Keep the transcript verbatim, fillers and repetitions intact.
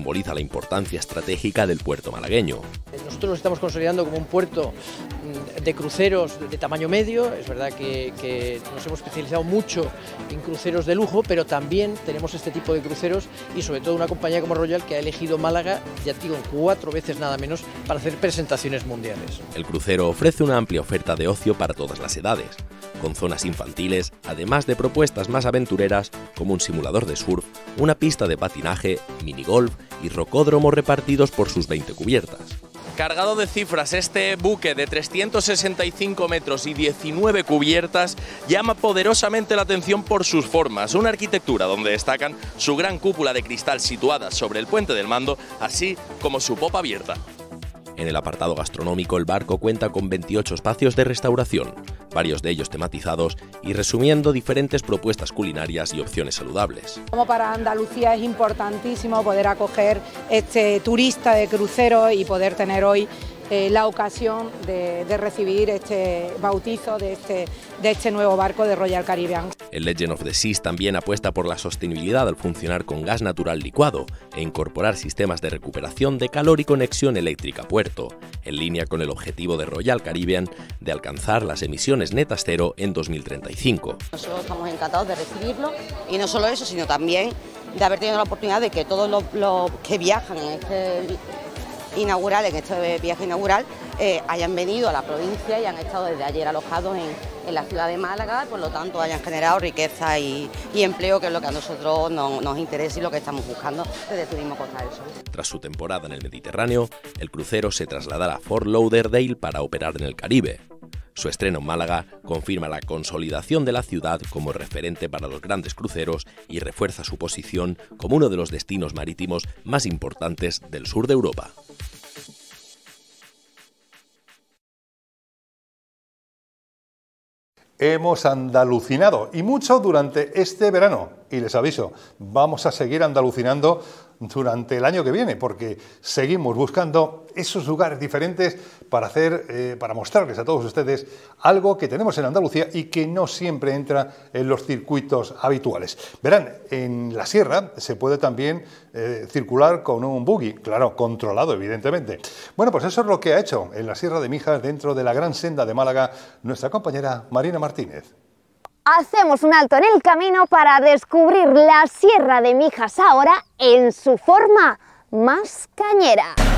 simboliza la importancia estratégica del puerto malagueño. Nosotros lo estamos consolidando como un puerto de cruceros de tamaño medio. Es verdad que, que nos hemos especializado mucho en cruceros de lujo, pero también tenemos este tipo de cruceros y sobre todo una compañía como Royal que ha elegido Málaga, ya digo, cuatro veces nada menos, para hacer presentaciones mundiales. El crucero ofrece una amplia oferta de ocio para todas las edades, con zonas infantiles, además de propuestas más aventureras como un simulador de surf, una pista de patinaje, minigolf y rocódromo repartidos por sus veinte cubiertas. Cargado de cifras, este buque de trescientos sesenta y cinco metros y diecinueve cubiertas llama poderosamente la atención por sus formas, una arquitectura donde destacan su gran cúpula de cristal situada sobre el puente del mando, así como su popa abierta. En el apartado gastronómico, el barco cuenta con veintiocho espacios de restauración, varios de ellos tematizados y resumiendo diferentes propuestas culinarias y opciones saludables. Como para Andalucía es importantísimo poder acoger este turista de crucero y poder tener hoy eh, la ocasión de, de recibir este bautizo de este, de este nuevo barco de Royal Caribbean. El Legend of the Seas también apuesta por la sostenibilidad al funcionar con gas natural licuado e incorporar sistemas de recuperación de calor y conexión eléctrica a puerto, en línea con el objetivo de Royal Caribbean de alcanzar las emisiones netas cero en dos mil treinta y cinco. Nosotros estamos encantados de recibirlo y no solo eso, sino también de haber tenido la oportunidad de que todos los, los que viajan en este inaugural, en este viaje inaugural, eh, hayan venido a la provincia y han estado desde ayer alojados en, en la ciudad de Málaga, por lo tanto hayan generado riqueza y, y empleo, que es lo que a nosotros no, nos interesa y lo que estamos buscando desde Turismo Costa del Sol. Tras su temporada en el Mediterráneo, el crucero se trasladará a Fort Lauderdale para operar en el Caribe. Su estreno en Málaga confirma la consolidación de la ciudad como referente para los grandes cruceros y refuerza su posición como uno de los destinos marítimos más importantes del sur de Europa. Hemos andalucinado y mucho durante este verano y les aviso, vamos a seguir andalucinando durante el año que viene porque seguimos buscando esos lugares diferentes para hacer, eh, para mostrarles a todos ustedes algo que tenemos en Andalucía y que no siempre entra en los circuitos habituales. Verán, en la sierra se puede también eh, circular con un buggy, claro, controlado evidentemente. Bueno, pues eso es lo que ha hecho en la Sierra de Mijas, dentro de la Gran Senda de Málaga, nuestra compañera Marina Martínez. Hacemos un alto en el camino para descubrir la Sierra de Mijas ahora en su forma más cañera.